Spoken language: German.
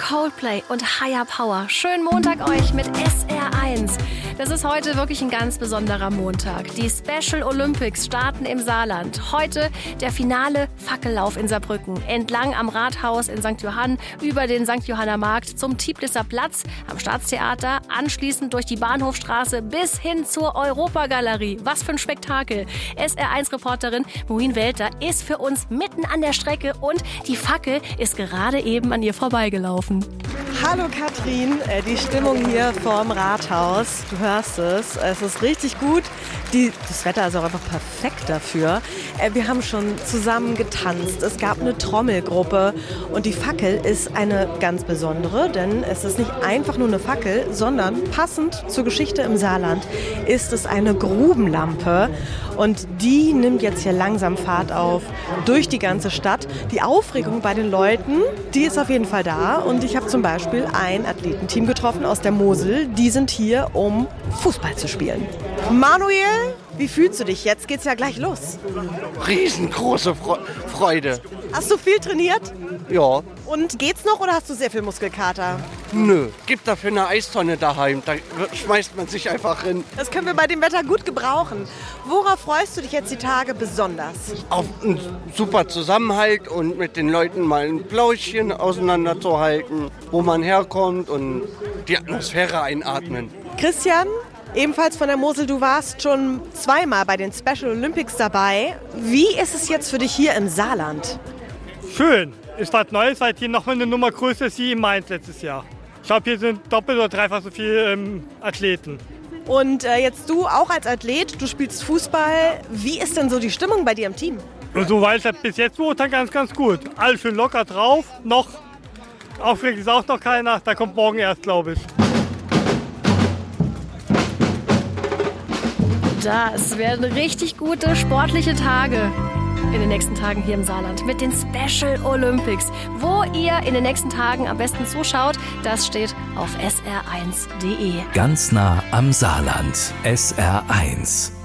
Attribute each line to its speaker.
Speaker 1: Coldplay und Higher Power. Schönen Montag euch mit SR1. Das ist heute wirklich ein ganz besonderer Montag. Die Special Olympics starten im Saarland. Heute der finale Fackellauf in Saarbrücken. Entlang am Rathaus in St. Johann, über den St. Johanner Markt zum Tiblisser Platz am Staatstheater, anschließend durch die Bahnhofstraße bis hin zur Europagalerie. Was für ein Spektakel. SR1-Reporterin Maureen Welter ist für uns mitten an der Strecke und die Fackel ist gerade eben an ihr vorbeigelaufen.
Speaker 2: Hallo Katrin, die Stimmung hier vorm Rathaus, du hörst es ist richtig gut. Das Wetter ist auch einfach perfekt dafür. Wir haben schon zusammen getanzt, es gab eine Trommelgruppe und die Fackel ist eine ganz besondere, denn es ist nicht einfach nur eine Fackel, sondern passend zur Geschichte im Saarland ist es eine Grubenlampe und die nimmt jetzt hier langsam Fahrt auf durch die ganze Stadt. Die Aufregung bei den Leuten, die ist auf jeden Fall da und ich habe zum Beispiel ein Athletenteam getroffen aus der Mosel, die sind hier, um Fußball zu spielen. Manuel, wie fühlst du dich? Jetzt geht's ja gleich los.
Speaker 3: Riesengroße Freude.
Speaker 2: Hast du viel trainiert?
Speaker 3: Ja.
Speaker 2: Und geht's noch oder hast du sehr viel Muskelkater?
Speaker 3: Nö, gibt dafür eine Eistonne daheim. Da schmeißt man sich einfach hin.
Speaker 2: Das können wir bei dem Wetter gut gebrauchen. Worauf freust du dich jetzt die Tage besonders?
Speaker 3: Auf einen super Zusammenhalt und mit den Leuten mal ein Plauschchen auseinanderzuhalten, wo man herkommt und die Atmosphäre einatmen.
Speaker 2: Christian, ebenfalls von der Mosel, du warst schon zweimal bei den Special Olympics dabei. Wie ist es jetzt für dich hier im Saarland?
Speaker 4: Schön. Ist was Neues, weil hier nochmal eine Nummer größer ist wie in Mainz letztes Jahr. Ich glaube, hier sind doppelt oder dreifach so viele Athleten.
Speaker 2: Und jetzt du auch als Athlet, du spielst Fußball. Wie ist denn so die Stimmung bei dir im Team?
Speaker 4: So weiß ich bis jetzt dann ganz gut. Alles schön locker drauf. Noch aufgeregt ist auch noch keiner. Da kommt morgen erst, glaube ich.
Speaker 1: Das werden richtig gute sportliche Tage in den nächsten Tagen hier im Saarland mit den Special Olympics. Wo ihr in den nächsten Tagen am besten zuschaut, das steht auf sr1.de.
Speaker 5: Ganz nah am Saarland. SR1.